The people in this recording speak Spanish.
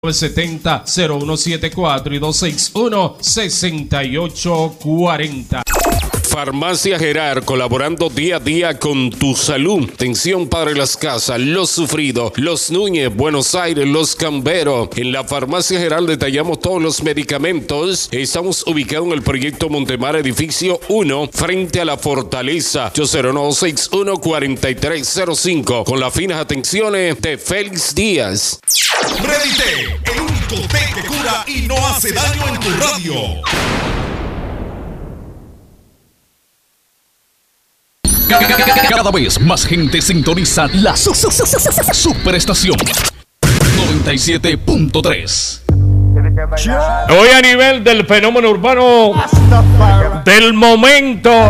970-0174 y 261-6840. Farmacia Gerard, colaborando día a día con tu salud. Atención para las casas, Los Sufridos, Los Núñez, Buenos Aires, Los Camberos. En la Farmacia Gerard detallamos todos los medicamentos. Estamos ubicados en el proyecto Montemar, edificio 1, frente a la Fortaleza. 809-261-4305. Con las finas atenciones de Félix Díaz. Redite, el único té que cura y no hace daño en tu radio. Cada vez más gente sintoniza la superestación 97.3. Hoy a nivel del fenómeno urbano del momento,